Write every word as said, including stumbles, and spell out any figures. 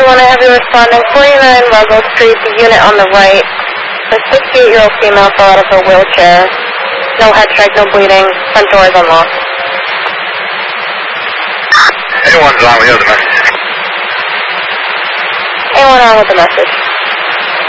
want to have you responding forty-nine Russell Street, the unit on the right. A sixty-eight-year-old female fell out of her wheelchair. No head strike, no bleeding. Front door is unlocked. Anyone's on, we have the message. Anyone on with the message?